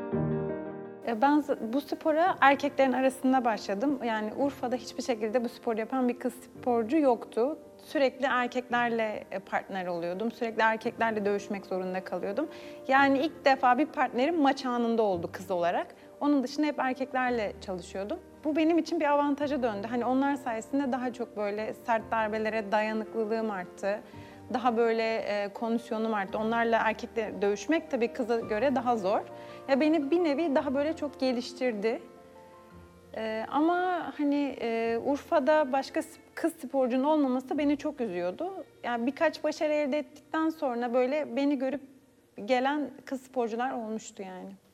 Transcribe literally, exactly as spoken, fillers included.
E, Ben z- bu spora erkeklerin arasında başladım. Yani Urfa'da hiçbir şekilde bu sporu yapan bir kız sporcu yoktu. Sürekli erkeklerle e, partner oluyordum. Sürekli erkeklerle dövüşmek zorunda kalıyordum. Yani ilk defa bir partnerim maç anında oldu kız olarak. Onun dışında hep erkeklerle çalışıyordum. Bu benim için bir avantaja döndü. Hani onlar sayesinde daha çok böyle sert darbelere dayanıklılığım arttı. Daha böyle e, kondisyonum arttı. Onlarla erkekle dövüşmek tabii kıza göre daha zor. Ya beni bir nevi daha böyle çok geliştirdi. E, ama hani e, Urfa'da başka s- kız sporcunun olmaması beni çok üzüyordu. Yani birkaç başarı elde ettikten sonra böyle beni görüp gelen kız sporcular olmuştu yani.